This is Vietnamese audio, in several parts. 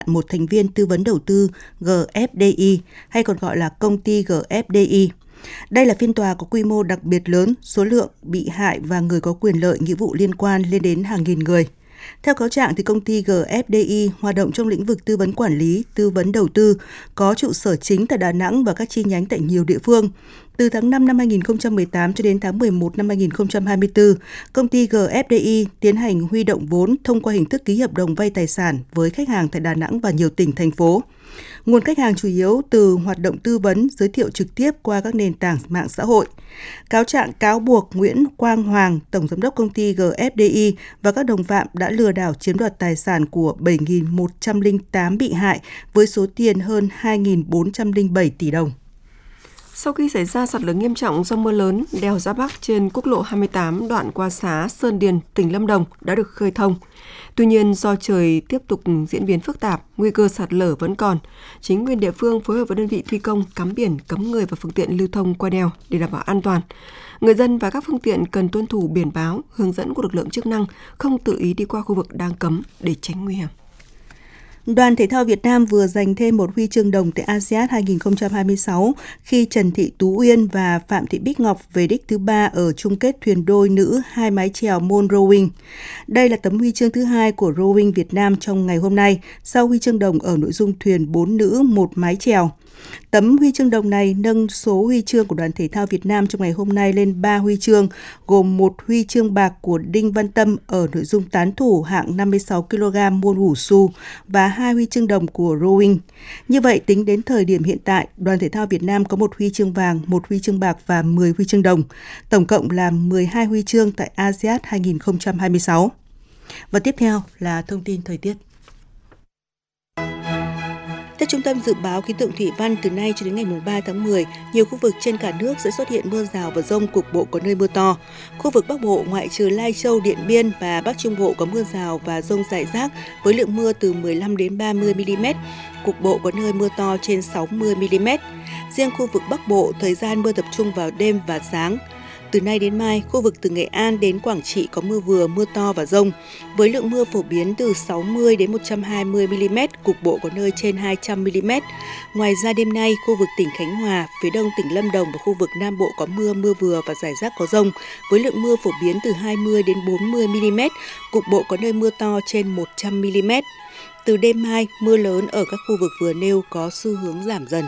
một thành viên tư vấn đầu tư GFDI, hay còn gọi là công ty GFDI. Đây là phiên tòa có quy mô đặc biệt lớn, số lượng bị hại và người có quyền lợi nghĩa vụ liên quan lên đến hàng nghìn người. Theo cáo trạng, thì công ty GFDI hoạt động trong lĩnh vực tư vấn quản lý, tư vấn đầu tư, có trụ sở chính tại Đà Nẵng và các chi nhánh tại nhiều địa phương. Từ tháng 5 năm 2018 cho đến tháng 11 năm 2024, công ty GFDI tiến hành huy động vốn thông qua hình thức ký hợp đồng vay tài sản với khách hàng tại Đà Nẵng và nhiều tỉnh, thành phố. Nguồn khách hàng chủ yếu từ hoạt động tư vấn, giới thiệu trực tiếp qua các nền tảng mạng xã hội. Cáo trạng cáo buộc Nguyễn Quang Hoàng, tổng giám đốc công ty GFDI và các đồng phạm đã lừa đảo chiếm đoạt tài sản của 7.108 bị hại với số tiền hơn 2.407 tỷ đồng. Sau khi xảy ra sạt lở nghiêm trọng do mưa lớn, đèo Giáp Bác trên quốc lộ 28 đoạn qua xã Sơn Điền, tỉnh Lâm Đồng đã được khơi thông. Tuy nhiên, do trời tiếp tục diễn biến phức tạp, nguy cơ sạt lở vẫn còn. Chính quyền địa phương phối hợp với đơn vị thi công cắm biển cấm người và phương tiện lưu thông qua đèo để đảm bảo an toàn. Người dân và các phương tiện cần tuân thủ biển báo, hướng dẫn của lực lượng chức năng, không tự ý đi qua khu vực đang cấm để tránh nguy hiểm. Đoàn thể thao Việt Nam vừa giành thêm một huy chương đồng tại ASEAN 2026 khi Trần Thị Tú Uyên và Phạm Thị Bích Ngọc về đích thứ 3 ở chung kết thuyền đôi nữ 2 mái chèo môn rowing. Đây là tấm huy chương thứ 2 của rowing Việt Nam trong ngày hôm nay, sau huy chương đồng ở nội dung thuyền 4 nữ 1 mái chèo. Tấm huy chương đồng này nâng số huy chương của đoàn thể thao Việt Nam trong ngày hôm nay lên 3 huy chương, gồm 1 huy chương bạc của Đinh Văn Tâm ở nội dung tán thủ hạng 56 kg môn wushu su và 2 huy chương đồng của rowing. Như vậy, tính đến thời điểm hiện tại, đoàn thể thao Việt Nam có 1 huy chương vàng, 1 huy chương bạc và 10 huy chương đồng. Tổng cộng là 12 huy chương tại ASEAN 2026. Và tiếp theo là thông tin thời tiết. Theo Trung tâm Dự báo Khí tượng Thủy văn, từ nay cho đến ngày 3 tháng 10, nhiều khu vực trên cả nước sẽ xuất hiện mưa rào và dông, cục bộ có nơi mưa to. Khu vực Bắc Bộ ngoại trừ Lai Châu, Điện Biên và Bắc Trung Bộ có mưa rào và dông rải rác với lượng mưa từ 15 đến 30 mm. Cục bộ có nơi mưa to trên 60 mm. Riêng khu vực Bắc Bộ, thời gian mưa tập trung vào đêm và sáng. Từ nay đến mai, khu vực từ Nghệ An đến Quảng Trị có mưa vừa, mưa to và dông, với lượng mưa phổ biến từ 60 đến 120 mm, cục bộ có nơi trên 200 mm. Ngoài ra đêm nay, khu vực tỉnh Khánh Hòa, phía đông tỉnh Lâm Đồng và khu vực Nam Bộ có mưa, mưa vừa và rải rác có dông, với lượng mưa phổ biến từ 20 đến 40 mm, cục bộ có nơi mưa to trên 100 mm. Từ đêm mai, mưa lớn ở các khu vực vừa nêu có xu hướng giảm dần.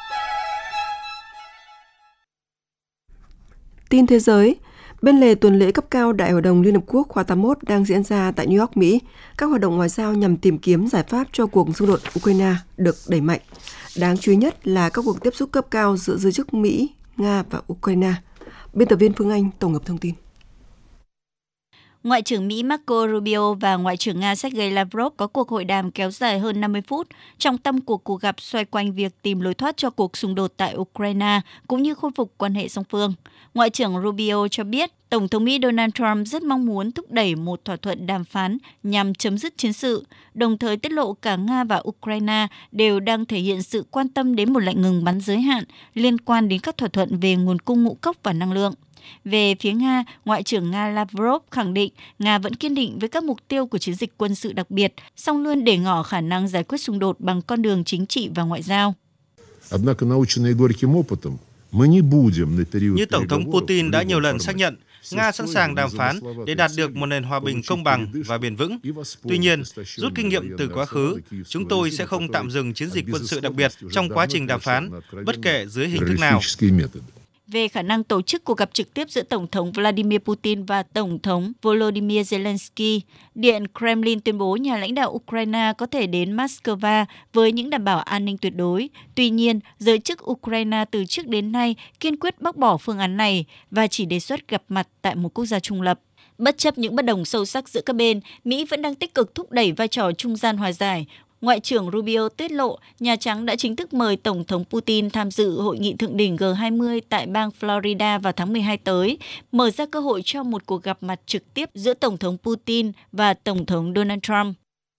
Tin thế giới, bên lề tuần lễ cấp cao Đại hội đồng Liên Hợp Quốc khóa 81 đang diễn ra tại New York, Mỹ, các hoạt động ngoại giao nhằm tìm kiếm giải pháp cho cuộc xung đột Ukraine được đẩy mạnh. Đáng chú ý nhất là các cuộc tiếp xúc cấp cao giữa giới chức Mỹ, Nga và Ukraine. Biên tập viên Phương Anh tổng hợp thông tin. Ngoại trưởng Mỹ Marco Rubio và Ngoại trưởng Nga Sergei Lavrov có cuộc hội đàm kéo dài hơn 50 phút. Trọng tâm của cuộc gặp xoay quanh việc tìm lối thoát cho cuộc xung đột tại Ukraine, cũng như khôi phục quan hệ song phương. Ngoại trưởng Rubio cho biết, Tổng thống Mỹ Donald Trump rất mong muốn thúc đẩy một thỏa thuận đàm phán nhằm chấm dứt chiến sự, đồng thời tiết lộ cả Nga và Ukraine đều đang thể hiện sự quan tâm đến một lệnh ngừng bắn giới hạn liên quan đến các thỏa thuận về nguồn cung ngũ cốc và năng lượng. Về phía Nga, Ngoại trưởng Nga Lavrov khẳng định Nga vẫn kiên định với các mục tiêu của chiến dịch quân sự đặc biệt, song luôn để ngỏ khả năng giải quyết xung đột bằng con đường chính trị và ngoại giao. Như Tổng thống Putin đã nhiều lần xác nhận, Nga sẵn sàng đàm phán để đạt được một nền hòa bình công bằng và bền vững. Tuy nhiên, rút kinh nghiệm từ quá khứ, chúng tôi sẽ không tạm dừng chiến dịch quân sự đặc biệt trong quá trình đàm phán, bất kể dưới hình thức nào. Về khả năng tổ chức cuộc gặp trực tiếp giữa Tổng thống Vladimir Putin và Tổng thống Volodymyr Zelensky, Điện Kremlin tuyên bố nhà lãnh đạo Ukraine có thể đến Moscow với những đảm bảo an ninh tuyệt đối. Tuy nhiên, giới chức Ukraine từ trước đến nay kiên quyết bác bỏ phương án này và chỉ đề xuất gặp mặt tại một quốc gia trung lập. Bất chấp những bất đồng sâu sắc giữa các bên, Mỹ vẫn đang tích cực thúc đẩy vai trò trung gian hòa giải. Ngoại trưởng Rubio tiết lộ Nhà Trắng đã chính thức mời Tổng thống Putin tham dự hội nghị thượng đỉnh G20 tại bang Florida vào tháng 12 tới, mở ra cơ hội cho một cuộc gặp mặt trực tiếp giữa Tổng thống Putin và Tổng thống Donald Trump.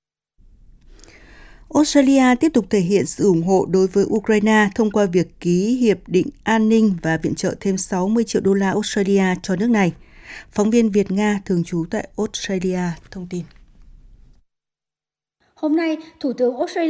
Australia tiếp tục thể hiện sự ủng hộ đối với Ukraine thông qua việc ký hiệp định an ninh và viện trợ thêm 60 triệu đô la Australia cho nước này. Phóng viên Việt-Nga thường trú tại Australia thông tin. Hôm nay, Thủ tướng Australia